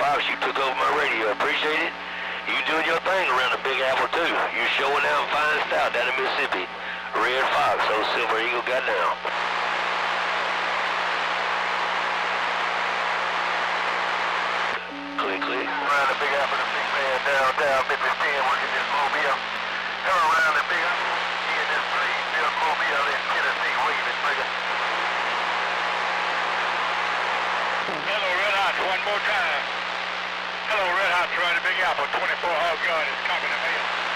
Fox, you took over my radio. Appreciate it. You doing your thing around the Big Apple, too. You showing out fine style down in Mississippi. Red Fox, old Silver Eagle, goddamn. Click, click. Around the Big Apple, the big man downtown Memphis 10 working this Mobile. Come around the Big Apple, seeing this Plainfield Mobile in Tennessee, Raven Trigger. Hello, Red Hot, one more time. Hello, Red Hot, trying the Big Apple, 24 hog gun is copying the mail.